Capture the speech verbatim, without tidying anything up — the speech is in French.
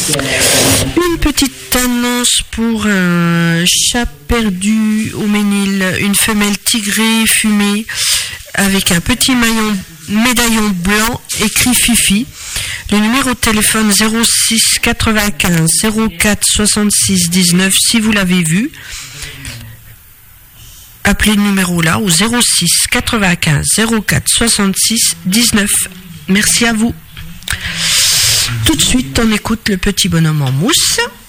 Une petite annonce pour un chat perdu au Ménil, une femelle tigrée fumée avec un petit maillon, médaillon blanc écrit Fifi. Le numéro de téléphone zéro six quatre-vingt-quinze zéro quatre soixante-six dix-neuf si vous l'avez vu. Appelez le numéro là au zéro six quatre-vingt-quinze zéro quatre soixante-six dix-neuf. Merci à vous. Tout de suite, on écoute le petit bonhomme en mousse.